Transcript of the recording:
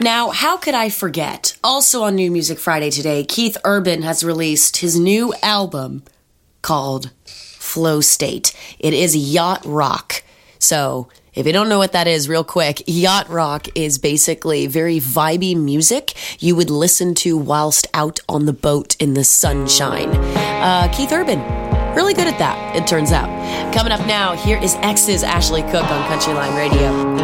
Now, how could I forget? Also on New Music Friday today, Keith Urban has released his new album called Flow State. It is yacht rock. So, if you don't know what that is, real quick, yacht rock is basically very vibey music you would listen to whilst out on the boat in the sunshine. Keith Urban, really good at that, it turns out. Coming up now, here is X's Ashley Cook on Country Line Radio.